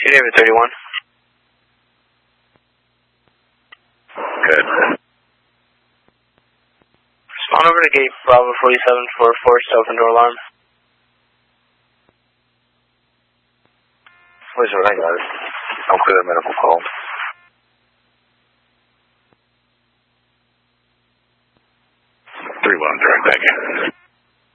David 31. Good. Respond over to gate Bravo 47 for forced open door alarm. Where's what I got it? I'll clear the medical call. 3-1, direct back in.